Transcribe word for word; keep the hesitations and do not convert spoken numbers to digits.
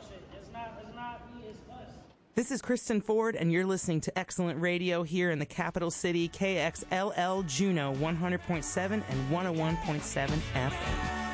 shit. It's not, it's not me, it's us. This is Kristen Ford, and you're listening to Excellent Radio here in the capital city, K X L L Juneau, one hundred point seven and one oh one point seven F M.